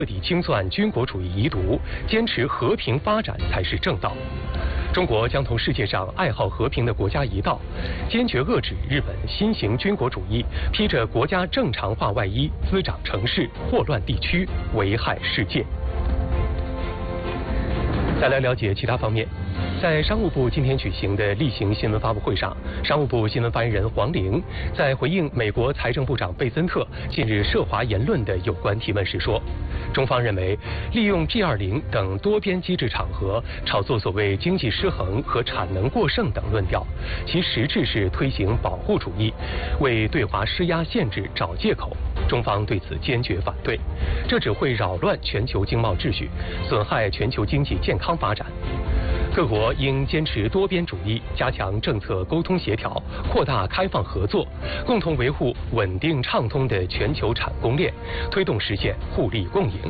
彻底清算军国主义遗毒，坚持和平发展才是正道。中国将同世界上爱好和平的国家一道，坚决遏制日本新型军国主义披着国家正常化外衣，滋长城市，祸乱地区，危害世界。再来了解其他方面。在商务部今天举行的例行新闻发布会上，商务部新闻发言人黄玲在回应美国财政部长贝森特近日涉华言论的有关提问时说，中方认为利用 G20 等多边机制场合炒作所谓经济失衡和产能过剩等论调，其实质是推行保护主义，为对华施压限制找借口。中方对此坚决反对，这只会扰乱全球经贸秩序，损害全球经济健康发展。各国应坚持多边主义，加强政策沟通协调，扩大开放合作，共同维护稳定畅通的全球产供链，推动实现互利共赢。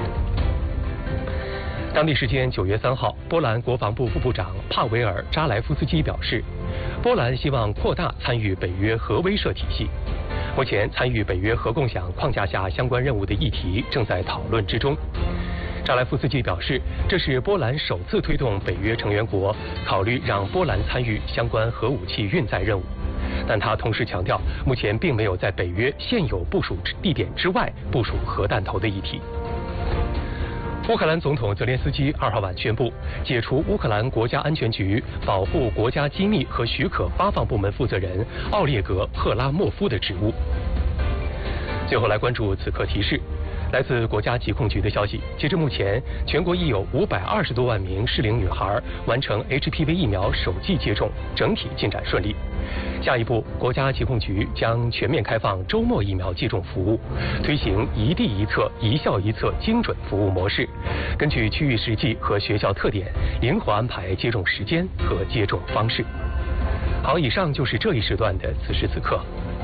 当地时间9月3号，波兰国防部副部长帕维尔·扎莱夫斯基表示，波兰希望扩大参与北约核威慑体系。目前，参与北约核共享框架下相关任务的议题正在讨论之中。扎莱夫斯基表示，这是波兰首次推动北约成员国考虑让波兰参与相关核武器运载任务，但他同时强调，目前并没有在北约现有部署地点之外部署核弹头的议题。乌克兰总统泽连斯基2号晚宣布解除乌克兰国家安全局保护国家机密和许可发放部门负责人奥列格·赫拉莫夫的职务。最后来关注此刻提示。来自国家疾控局的消息，截至目前，全国已有520多万名适龄女孩完成 HPV 疫苗首剂接种，整体进展顺利。下一步，国家疾控局将全面开放周末疫苗接种服务，推行一地一测、一校一测精准服务模式，根据区域实际和学校特点，灵活安排接种时间和接种方式。好，以上就是这一时段的此时此刻。